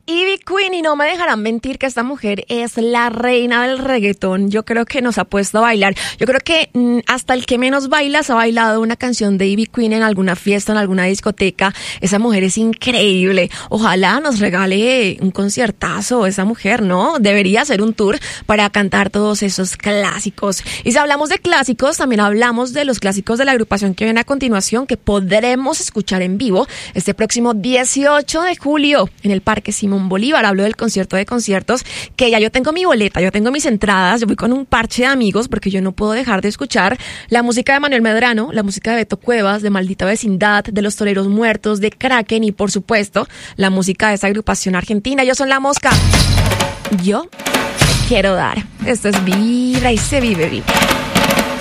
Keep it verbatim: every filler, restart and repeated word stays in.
Ivy Queen, y no me dejarán mentir que esta mujer es la reina del reggaetón. Yo creo que nos ha puesto a bailar. Yo creo que mmm, hasta el que menos baila se ha bailado una canción de Ivy Queen en alguna fiesta, en alguna discoteca. Esa mujer es increíble. Ojalá nos regale un conciertazo esa mujer, ¿no? Debería hacer un tour para cantar todos esos clásicos. Y si hablamos de clásicos, también hablamos de los clásicos de la agrupación que viene a continuación, que podremos escuchar en vivo este próximo dieciocho de julio en el Parque Simón Bolívar. Hablo del concierto de conciertos, que ya yo tengo mi boleta, yo tengo mis entradas, yo voy con un parche de amigos porque yo no puedo dejar de escuchar la música de Manuel Medrano, la música de Beto Cuevas, de Maldita Vecindad, de Los Toreros Muertos, de Kraken y por supuesto la música de esa agrupación argentina. Yo soy La Mosca. Yo quiero dar. Esto es Vibra y se vive vivo.